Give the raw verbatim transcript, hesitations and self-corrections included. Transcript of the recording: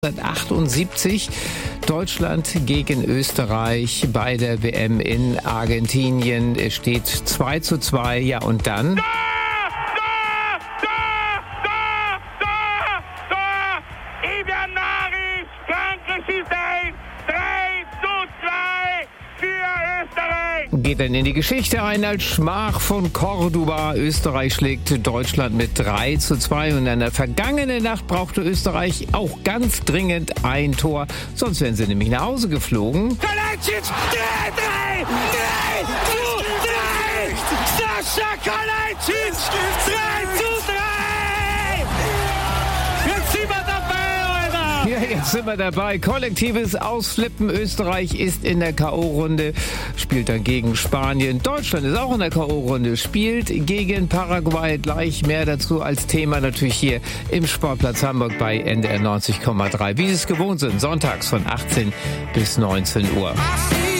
neunzehnhundertachtundsiebzig Deutschland gegen Österreich bei der W M in Argentinien. Es steht zwei zu zwei. Ja, und dann? Da, da, da, da, da, da. Evian Maric, Frankreich schießt ein. drei zu zwei für Österreich. Geht dann in die Geschichte ein als Schmach von Cordoba. Österreich schlägt Deutschland mit drei zu zwei. Und in der vergangenen Nacht brauchte Österreich auch ganz dringend ein Tor. Sonst wären sie nämlich nach Hause geflogen. Kalajdzic, drei, drei, drei zu drei. Sascha Kalajdzic, drei zu drei. Jetzt sind wir dabei, Alter. Ja, jetzt sind wir dabei. Kollektives Ausflippen. Österreich ist in der K O-Runde, spielt dann gegen Spanien. Deutschland ist auch in der K O-Runde, spielt gegen Paraguay. Gleich mehr dazu als Thema natürlich hier im Sportplatz Hamburg bei N D R neunzig Komma drei. Wie Sie es gewohnt sind, sonntags von achtzehn bis neunzehn Uhr.